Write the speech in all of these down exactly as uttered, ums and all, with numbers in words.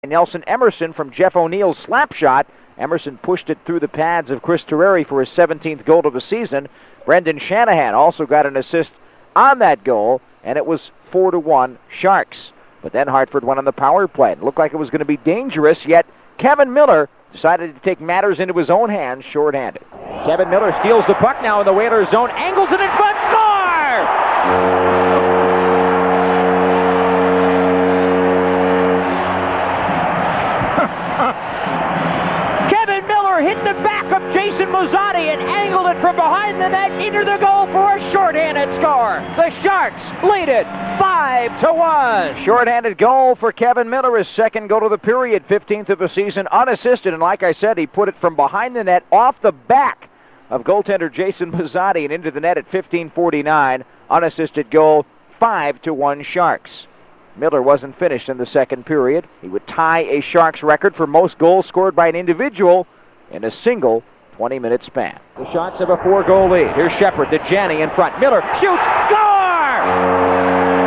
Nelson Emerson from Jeff O'Neill's slap shot. Emerson pushed it through the pads of Chris Terreri for his seventeenth goal of the season. Brendan Shanahan also got an assist on that goal, and it was four to one Sharks. But then Hartford went on the power play. It looked like it was going to be dangerous, yet Kevin Miller decided to take matters into his own hands shorthanded. Kevin Miller steals the puck now in the Whalers zone, angles it in front, score! Kevin Miller hit the back of Jason Muzzatti and angled it from behind the net into the goal for a shorthanded score. The Sharks lead it five to one. Shorthanded goal for Kevin Miller, his second goal of the period, fifteenth of the season, unassisted. And like I said, he put it from behind the net off the back of goaltender Jason Muzzatti and into the net at fifteen forty-nine. Unassisted goal, five to one Sharks. Miller wasn't finished in the second period. He would tie a Sharks record for most goals scored by an individual in a single twenty-minute span. The Sharks have a four-goal lead. Here's Shepard to Janney in front. Miller shoots, score!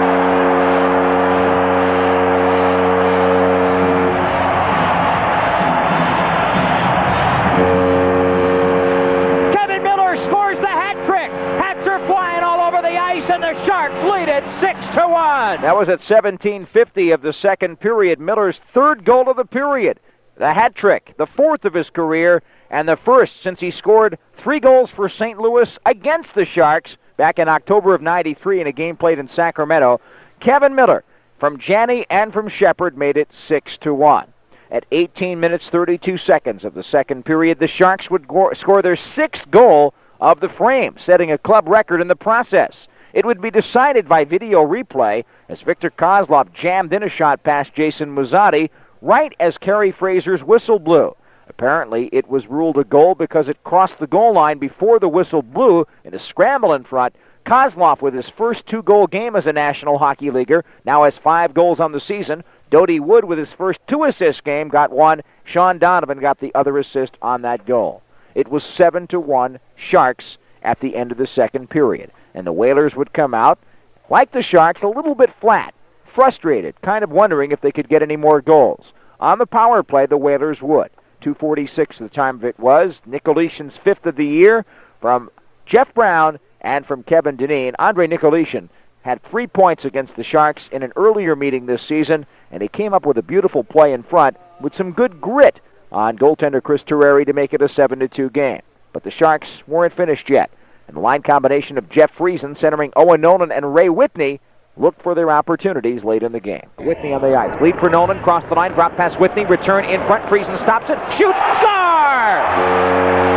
And the Sharks lead it six to one. That was at seventeen fifty of the second period. Miller's third goal of the period. The hat trick, the fourth of his career, and the first since he scored three goals for Saint Louis against the Sharks back in October of ninety-three in a game played in Sacramento. Kevin Miller from Janney and from Shepard made it six to one. At eighteen minutes thirty-two seconds of the second period, the Sharks would go- score their sixth goal of the frame, setting a club record in the process. It would be decided by video replay as Victor Kozlov jammed in a shot past Jason Muzzatti right as Kerry Fraser's whistle blew. Apparently, it was ruled a goal because it crossed the goal line before the whistle blew in a scramble in front. Kozlov, with his first two-goal game as a National Hockey Leaguer, now has five goals on the season. Dodie Wood, with his first two-assist game, got one. Sean Donovan got the other assist on that goal. It was seven to one Sharks at the end of the second period. And the Whalers would come out, like the Sharks, a little bit flat, frustrated, kind of wondering if they could get any more goals. On the power play, the Whalers would. two forty-six the time of it was. Nicolishin's fifth of the year from Jeff Brown and from Kevin Dineen. Andre Nicolishin had three points against the Sharks in an earlier meeting this season, and he came up with a beautiful play in front with some good grit on goaltender Chris Terreri to make it a seven to two game. But the Sharks weren't finished yet. And the line combination of Jeff Friesen centering Owen Nolan and Ray Whitney looked for their opportunities late in the game. Whitney on the ice. Lead for Nolan. Cross the line. Drop past Whitney. Return in front. Friesen stops it. Shoots. Score!